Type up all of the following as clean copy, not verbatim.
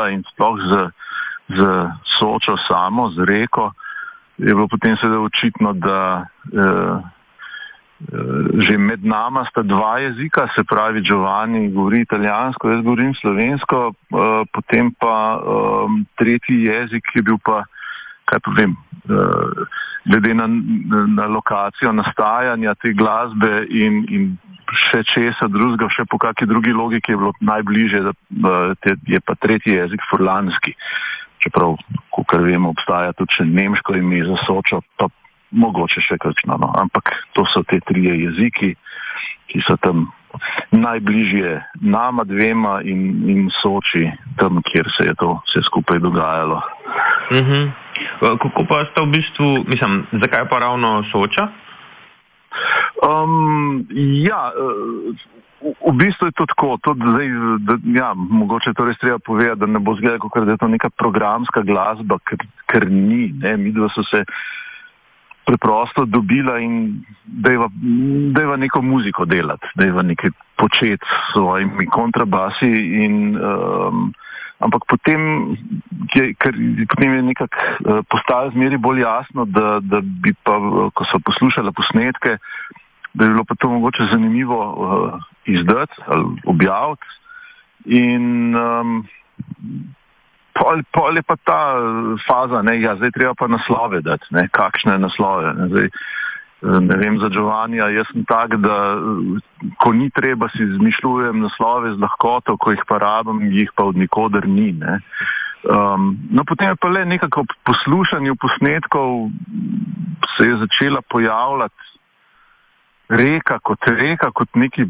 Soča in sploh z Sočo samo, z reko, je bilo potem seveda očitno, da že med nama sta dva jezika, se pravi Giovanni govori italijansko, jaz govorim slovensko, potem pa tretji jezik je bil pa, kaj povem, glede na lokacijo nastajanja te glasbe in še česa drugega, še po kakšni drugi logiki je bilo najbližje, je pa tretji jezik furlanski. Čeprav, kakor vemo, obstaja tudi še nemško ime za Sočo, pa mogoče še kakšno, no. Ampak to so te trije jeziki, ki so tam najbližje nama dvema in Soči, tam, kjer se je to vse skupaj dogajalo. Kako pa sta v bistvu, zakaj pa ravno Soča? V bistvu je to tako, mogoče to res treba povedati, da ne bo zgledal, da je to neka programska glasba, ker ni, ne, midva so se preprosto dobila in dajva neko muziko delati, dajva nekaj početi s svojimi kontrabasi ampak potem je nekako postalo zmeri bolj jasno, da bi pa, ko so poslušala posnetke, da je bilo pa to mogoče zanimivo izdati ali objaviti in pol je pa ta faza, zdaj treba pa naslove dati, kakšne naslove. Zdaj, ne vem, za Giovannija, jaz sem tak, da ko ni treba, si izmišljujem naslove z lahkoto, ko jih pa rabim, jih pa od nikoder ni. No, potem je pa le nekako po poslušanju posnetkov se je začela pojavljati reka kot neki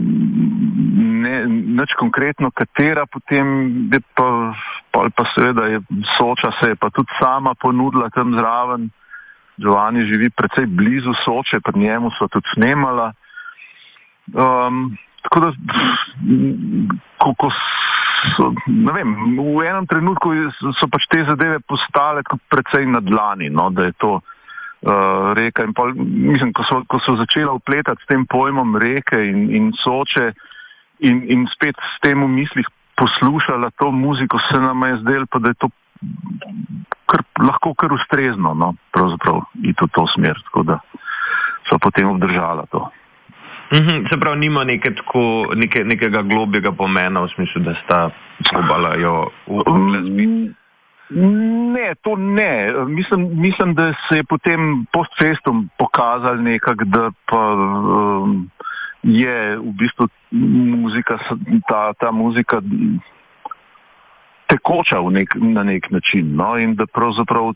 nič konkretno katera, potem je pa seveda je Soča se je pa tudi sama ponudila tam zraven. Giovanni živi precej blizu Soče, pri njemu so tudi snemala. Tako da, ko so, ne vem, v enem trenutku so pač te zadeve postale precej na dlani, no, da je to reka in mislim, ko so začela vpletati s tem pojmom reke in Soče in spet s tem v mislih poslušala to muziko, se nam je zdelo pa, da je to lahko kar ustrezno, no, pravzaprav iti v to smer, tako da so potem obdržala to. Se pravi, nima nekega globjega pomena v smislu, da sta probala jo v glasbi? Ne, to ne. Mislim, da se je potem post festum pokazal nekako, da pa je v bistvu muzika, ta muzika tekoča na nek način, no, in da pravzaprav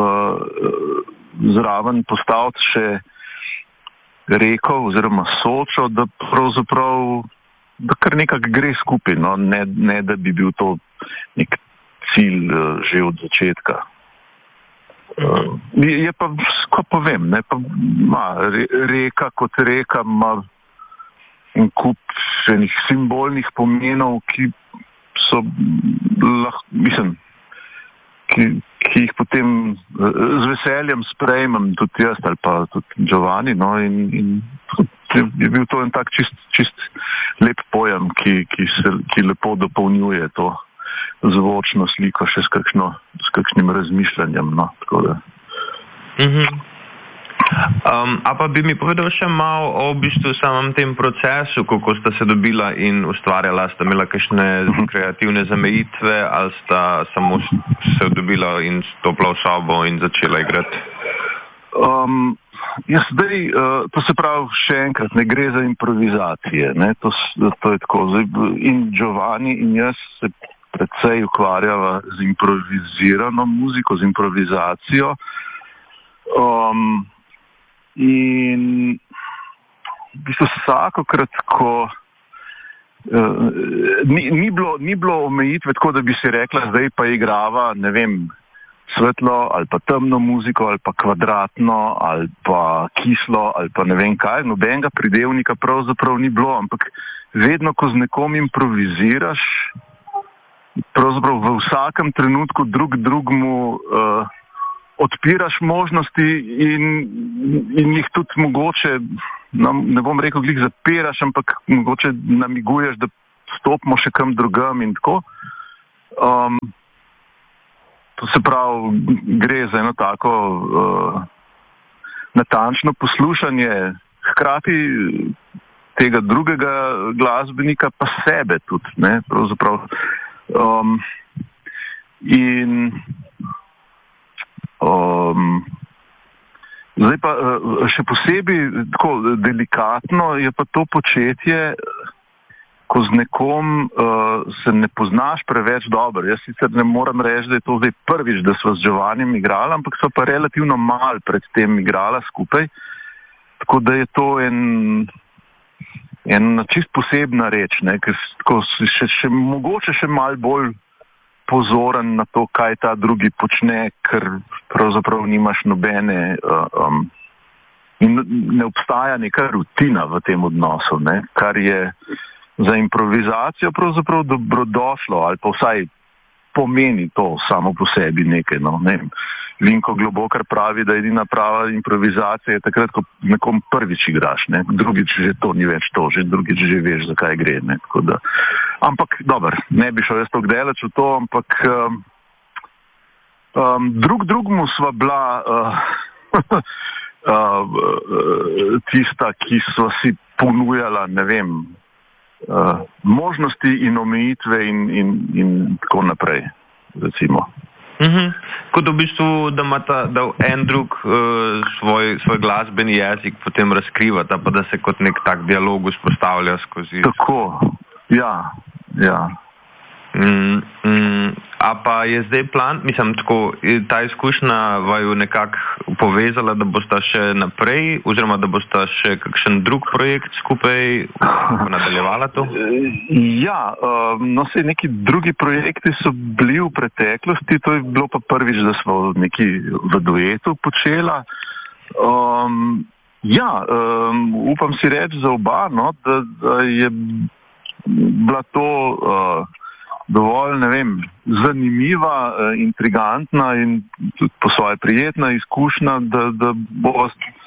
zraven postaviti še reko oziroma Sočo, da pravzaprav da kar nekako gre skupaj, no, ne da bi bil to nek cilj že od začetka. Je pa, ko pa vem, ne, pa reka kot reka ima en kup enih simbolnih pomenov, ki so ki jih potem z veseljem sprejmem tudi jaz ali pa tudi Giovanni, no, in je bil to en tak čist lep pojem, ki lepo dopolnjuje to zvočno sliko še s kakšnim razmišljanjem, no, tako da. A pa bi mi povedal še malo o v bistvu samem tem procesu, kako sta se dobila in ustvarjala, sta imela kakšne kreativne zamejitve ali sta samo se dobila in stopila v sobo in začela igrati? To se pravi, še enkrat, ne gre za improvizacije, ne, to je tako. In Giovanni in jaz se precej ukvarjava z improvizirano muziko, z improvizacijo. In v bistvu vsakokrat, ko ni bilo omejitve tako, da bi si rekla, zdaj pa igrava, ne vem, svetlo ali pa temno muziko ali pa kvadratno ali pa kislo ali pa ne vem kaj, nobenega pridevnika pravzaprav ni bilo, ampak vedno, ko z nekom improviziraš, pravzaprav v vsakem trenutku drugmu odpiraš možnosti in jih tudi mogoče, ne bom rekel, glih zapiraš, ampak mogoče namiguješ, da stopimo še kam drugam in tako. To se pravi, gre za eno tako natančno poslušanje, hkrati tega drugega glasbenika pa sebe tudi, ne, pravzaprav. Zdaj pa še posebej tako delikatno je pa to početje, ko z nekom se ne poznaš preveč dobro. Jaz sicer ne moram reči, da je to zdaj prvič, da sva z Giovannim igrala, ampak sva pa relativno malo pred tem igrala skupaj, tako da je to en čist posebna reč, ne, ker še mogoče še malo bolj pozoren na to, kaj ta drugi počne, ker pravzaprav nimaš nobene in ne obstaja neka rutina v tem odnosu, ne, kar je za improvizacijo pravzaprav dobrodošlo, ali pa vsaj pomeni to samo po sebi nekaj, no, ne vem. Vinko Globokar pravi, da edina prava improvizacija je takrat, ko nekom prvič igraš, ne, drugič že to ni več to, že drugič že veš, zakaj gre, ne, tako da. Ampak, dober, ne bi šel jaz toliko daleč v to, ampak drugmu sva bila tista, ki sva si ponujala, ne vem, možnosti in omejitve in tako naprej, recimo. Kot v bistvu, da en drug svoj glasbeni jezik potem razkrivata, pa da se kot nek tak dialog vzpostavlja skozi. Tako, ja. A pa je zdaj plan, mislim, tako, ta izkušnja vaju nekako povezala, da bosta še naprej, oziroma da bosta še kakšen drug projekt skupaj nadaljevala to? Ja, no se neki drugi projekti so bili v preteklosti, to je bilo pa prvič, da smo neki v duetu počela. Upam si reči za oba, no, da je bila to dovolj, ne vem, zanimiva, intrigantna in tudi po svoje prijetna izkušnja, da bo,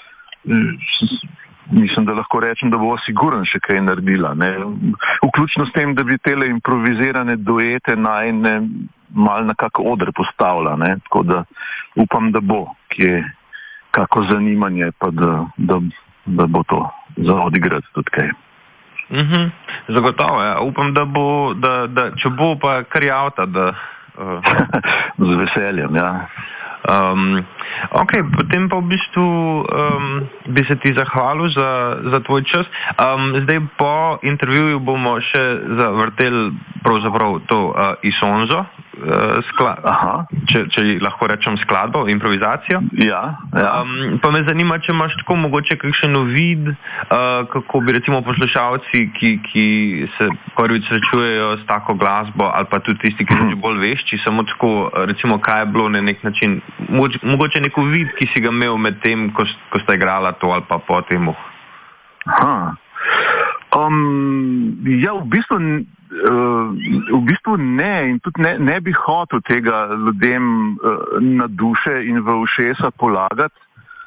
mislim, da lahko rečem, da bo sigurno še kaj naredila, ne. Vključno s tem, da bi tele improvizirane duete najne mal na kak oder postavila, ne, tako da upam, da bo kje kako zanimanje, pa da bo to za odigrati tudi kaj. Zagotovo, ja. Upam, da bo, da če bo pa kar javta, da... Z veseljem, ja. Ok, potem pa v bistvu bi se ti zahvalil za tvoj čas. Zdaj po intervjuju bomo še zavrteli pravzaprav to Isonzo, če lahko rečem skladbo, improvizacijo. Ja. Pa me zanima, če imaš tako mogoče kakšen uvid, kako bi recimo poslušalci, ki se prvič srečujejo s tako glasbo, ali pa tudi tisti, ki so že bolj vešči, samo tako, recimo, kaj je bilo na nek način, mogoče nek uvid, ki si ga imel med tem, ko sta igrala to ali pa po temu. Ja, v bistvu ne in tudi ne bi hotel tega ljudem na duše in v ušesa polagati.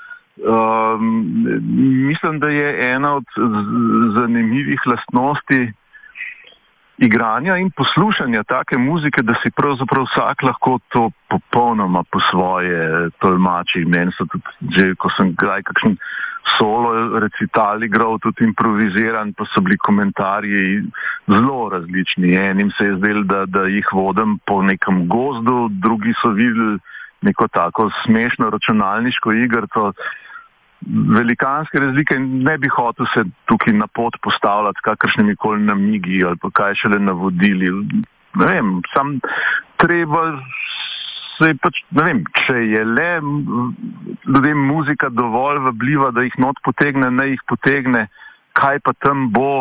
Mislim, da je ena od zanimivih lastnosti igranja in poslušanja take muzike, da si pravzaprav vsak lahko to popolnoma po svoje tolmači. Meni so tudi že, ko sem kdaj kakšen solo recital igral, tudi improviziran, pa so bili komentarji zelo različni. Enim se je zdelo, da jih vodim po nekem gozdu, drugi so videli neko tako smešno računalniško igrico. Velikanske razlike in ne bi hotel se tukaj na pot postavljati kakršnimi koli namigi ali pa kaj šele navodili. Ne vem, sam treba se pač, ne vem, če je le ljudem muzika dovolj vabljiva, da jih not potegne, ne jih potegne, kaj pa tam bo,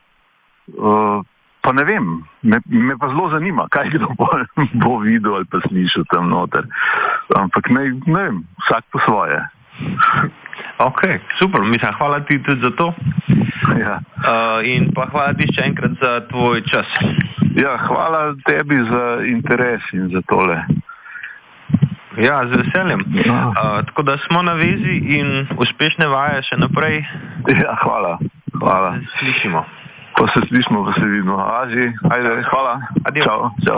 pa ne vem, me pa zelo zanima, kaj kdo bo videl ali pa slišal tam noter. Ampak ne vem, vsak po svoje. Ok, super, mislim, hvala ti tudi za to. Ja. In pa hvala ti še enkrat za tvoj čas. Ja, hvala tebi za interes in za tole. Ja, z veseljem. Tako da smo na vezi in uspešne vaje še naprej. Ja, hvala. Slišimo. Pa se slišimo, pa se vidimo. Ajde, hvala. Adijo. Čau.